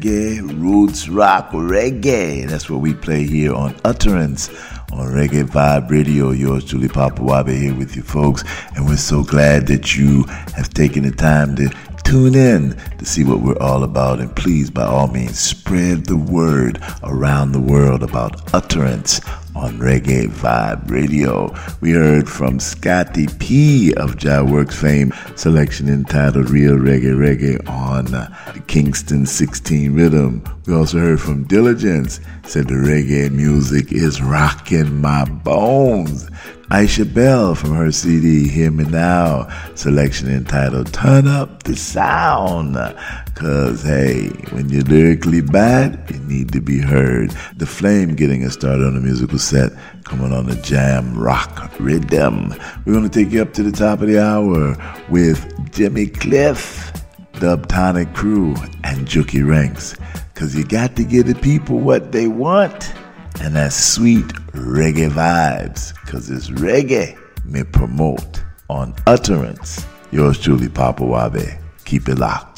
Roots rock reggae. That's what we play here on Utterance on Reggae Vibe Radio. Yours truly, Papa Wabe, here with you folks, and we're so glad that you have taken the time to tune in to see what we're all about. And please, by all means, spread the word around the world about Utterance on Reggae Vibe Radio. We heard from Scotty P of Jai Works fame, selection entitled Real Reggae on Kingston 16 Rhythm. We also heard from Diligence, said the reggae music is rocking my bones. Aisha Bell from her CD Hear Me Now, selection entitled Turn Up the Sound. Cause hey, when you're lyrically bad, you need to be heard. The Flame getting us started on the musical set, coming on the Jam Rock Rhythm. We're gonna take you up to the top of the hour with Jimmy Cliff, Dubtonic Crew, and Juki Ranks. Cause you got to give the people what they want. And that's sweet reggae vibes, cause it's reggae me promote on Utterance. Yours truly, Papa Wabe. Keep it locked.